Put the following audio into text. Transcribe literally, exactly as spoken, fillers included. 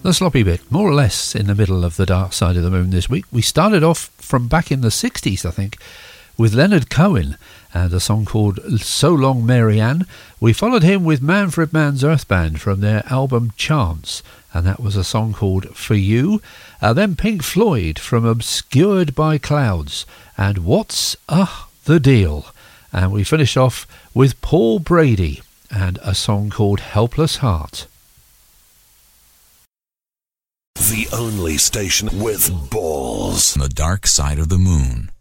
a sloppy bit, more or less in the middle of the Dark Side of the Moon this week. We started off from back in the sixties, I think, with Leonard Cohen and a song called So Long Marianne. We followed him with Manfred Mann's Earth Band from their album Chance, and that was a song called For You. Uh, then Pink Floyd from Obscured by Clouds and What's uh, the Deal. And we finished off with Paul Brady and a song called Helpless Heart. The only station with balls. The Dark Side of the Moon.